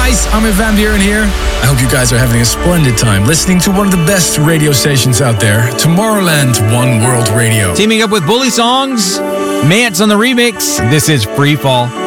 guys, Armin van Buuren here. I hope you guys are having a splendid time listening to one of the best radio stations out there, Tomorrowland One World Radio. Teaming up with Bully Songs, Mance on the remix, this is Free Fall.